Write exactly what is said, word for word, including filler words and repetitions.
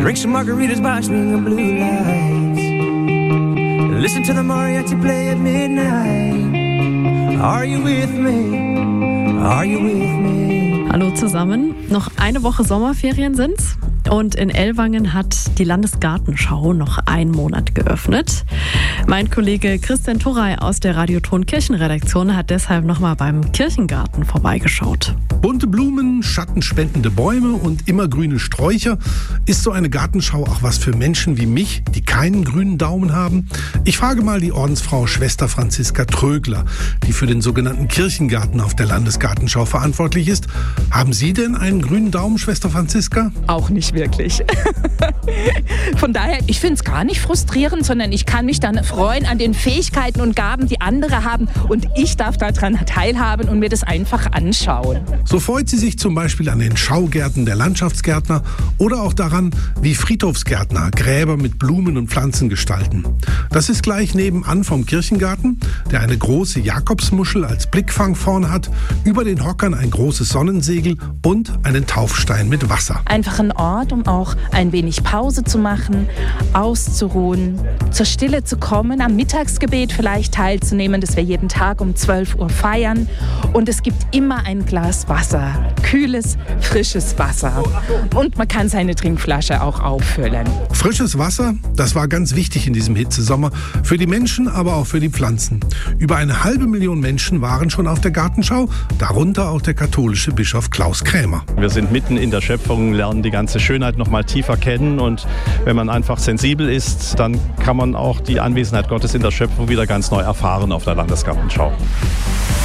Drink some margaritas by swinging blue lights. Listen to the mariachi play at midnight. Are you with me? Are you with me? Hallo zusammen. Noch eine Woche Sommerferien sind's. Und in Ellwangen hat die Landesgartenschau noch einen Monat geöffnet. Mein Kollege Christian Turrey aus der Radioton Kirchenredaktion hat deshalb nochmal beim Kirchengarten vorbeigeschaut. Bunte Blumen, schattenspendende Bäume und immergrüne Sträucher. Ist so eine Gartenschau auch was für Menschen wie mich, die keinen grünen Daumen haben? Ich frage mal die Ordensfrau Schwester Franziska Trögler, die für den sogenannten Kirchengarten auf der Landesgartenschau verantwortlich ist. Haben Sie denn einen grünen Daumen, Schwester Franziska? Auch nicht wirklich. Von daher, ich finde es gar nicht frustrierend, sondern ich kann mich dann freuen an den Fähigkeiten und Gaben, die andere haben, und ich darf daran teilhaben und mir das einfach anschauen. So freut sie sich zum Beispiel an den Schaugärten der Landschaftsgärtner oder auch daran, wie Friedhofsgärtner Gräber mit Blumen und Pflanzen gestalten. Das ist gleich nebenan vom Kirchengarten, der eine große Jakobsmuschel als Blickfang vorn hat, über den Hockern ein großes Sonnensegel und einen Taufstein mit Wasser. Einfach ein Ort, um auch ein wenig Pause zu machen, auszuruhen, zur Stille zu kommen, am Mittagsgebet vielleicht teilzunehmen, das wir jeden Tag um zwölf Uhr feiern. Und es gibt immer ein Glas Wasser, kühles, frisches Wasser. Und man kann seine Trinkflasche auch auffüllen. Frisches Wasser, das war ganz wichtig in diesem Hitzesommer, für die Menschen, aber auch für die Pflanzen. Über eine halbe Million Menschen waren schon auf der Gartenschau, darunter auch der katholische Bischof Klaus Krämer. Wir sind mitten in der Schöpfung, lernen die ganze Schönheit noch mal tiefer kennen, und wenn man einfach sensibel ist, dann kann man auch die Anwesenheit Gottes in der Schöpfung wieder ganz neu erfahren auf der Landesgartenschau.